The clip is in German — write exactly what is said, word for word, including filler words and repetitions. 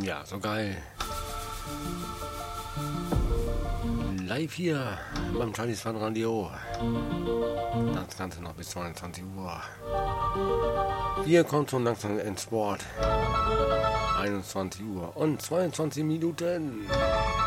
Ja, so geil. Live hier beim Charlie's Fun Radio. Das Ganze noch bis zweiundzwanzig Uhr. Wir kommen schon langsam ins Sport. einundzwanzig Uhr und zweiundzwanzig Minuten.